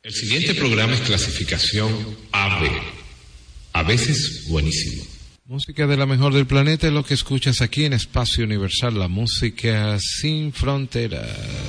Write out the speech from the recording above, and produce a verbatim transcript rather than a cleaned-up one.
El siguiente programa es clasificación A B. A veces buenísimo. Música de la mejor del planeta es lo que escuchas aquí en Espacio Universal, la música sin fronteras.